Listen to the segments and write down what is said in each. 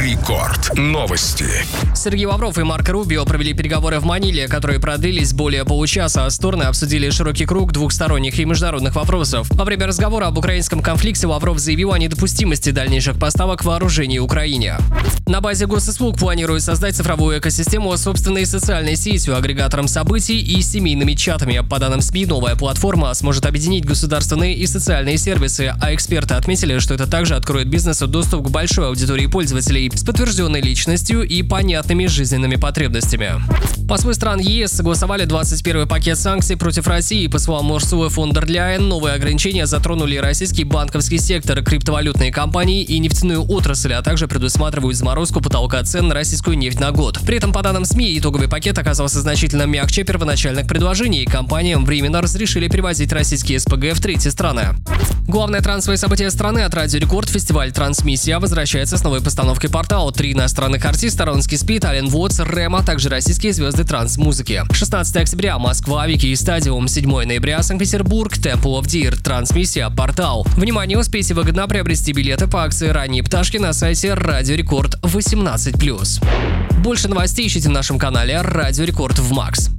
Рекорд. Новости. Сергей Лавров и Марко Рубио провели переговоры в Маниле, которые продлились более получаса. Стороны обсудили широкий круг двухсторонних и международных вопросов. Во время разговора об украинском конфликте Лавров заявил о недопустимости дальнейших поставок вооружений Украине. На базе госуслуг планируют создать цифровую экосистему с собственной социальной сетью, агрегатором событий и семейными чатами. По данным СМИ, новая платформа сможет объединить государственные и социальные сервисы, а эксперты отметили, что это также откроет бизнесу доступ к большой аудитории пользователей с подтвержденной личностью и понятными жизненными потребностями. Послы стран ЕС согласовали 21-й пакет санкций против России. По словам Урсулы фон дер Ляйен, новые ограничения затронули российский банковский сектор, криптовалютные компании и нефтяную отрасль, а также предусматривают заморозку потолка цен на российскую нефть на год. При этом, по данным СМИ, итоговый пакет оказался значительно мягче первоначальных предложений. Компаниям временно разрешили перевозить российские СПГ в третьи страны. Главное трансовое событие страны от Радио Рекорд — фестиваль «Трансмиссия» возвращается с новой постановкой «Портал». 3 иностранных артиста — Ронский Спид, Ален Вотс, Рэм, а также российские звезды транс-музыки. 16 октября — Москва, Вики Стадиум. 7 ноября — Санкт-Петербург, Temple of Deer, «Трансмиссия», «Портал». Внимание, успейте выгодно приобрести билеты по акции «Ранние пташки» на сайте Радио Рекорд 18+. Больше новостей ищите в нашем канале Радио Рекорд в Макс.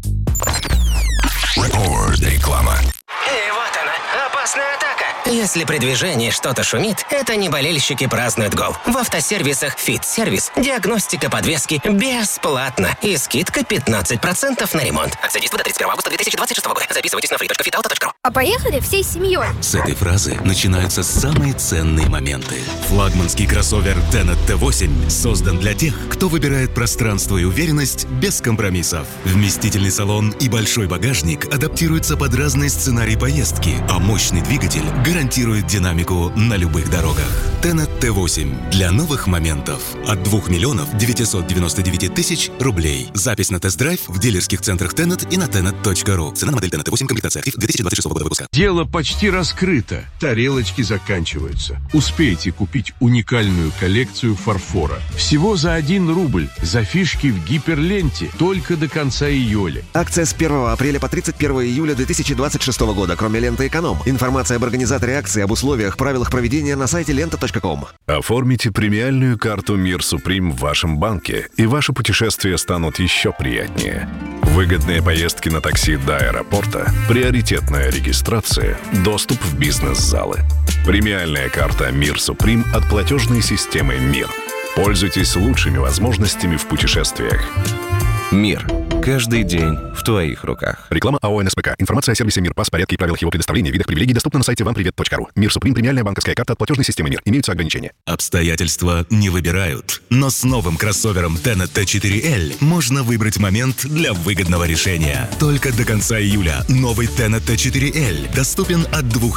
Реклама. И вот она, опасная атака. Если при движении что-то шумит, это не болельщики празднуют гол. В автосервисах «Фит-сервис» диагностика подвески бесплатно и скидка 15% на ремонт. Акция действует до 31 августа 2026 года. Записывайтесь на free.fitauto.ru. А поехали всей семьей. С этой фразы начинаются самые ценные моменты. Флагманский кроссовер Tenet T8 создан для тех, кто выбирает пространство и уверенность без компромиссов. Вместительный салон и большой багажник адаптируются под разные сценарии поездки, а мощный двигатель гарантирует динамику на любых дорогах. Tenet T8 для новых моментов от 2 999 000 рублей. Запись на тест-драйв в дилерских центрах Tenet и на tenet.ru. Цена на модель Tenet T8, комплектация актив 2026 года выпуска. Дело почти раскрыто. Тарелочки заканчиваются. Успейте купить уникальную коллекцию фарфора. Всего за 1 рубль. За фишки в гиперленте. Только до конца июля. Акция с 1 апреля по 31 июля 2026 года, кроме ленты «Эконом». Информация об организаторе акции, об условиях, правилах проведения на сайте lenta.com. Оформите премиальную карту «Мир Суприм» в вашем банке, и ваши путешествия станут еще приятнее. Выгодные поездки на такси до аэропорта, приоритетная регистрация, доступ в бизнес-залы. Премиальная карта «Мир Суприм» от платежной системы «Мир». Пользуйтесь лучшими возможностями в путешествиях. «Мир». Каждый день в твоих руках. Реклама АО «НСПК». Информация о сервисе «Мир», порядке и правилах его предоставления, видах привилегий доступна на сайте вампривет.ру. «Мир Суприм» — премиальная банковская карта от платежной системы «Мир». Имеются ограничения. Обстоятельства не выбирают. Но с новым кроссовером Tenet T4L можно выбрать момент для выгодного решения. Только до конца июля новый Tenet T4L доступен от 2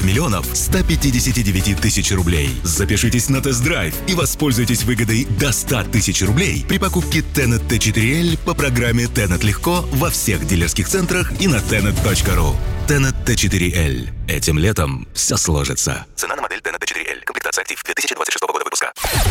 159 000 рублей. Запишитесь на тест-драйв и воспользуйтесь выгодой до 100 000 рублей при покупке Tenet T4L по программе Tenet легко во всех дилерских центрах и на tenet.ru. Tenet T4L. Этим летом все сложится. Цена на модель Tenet T4L. Комплектация актив 2026 года выпуска.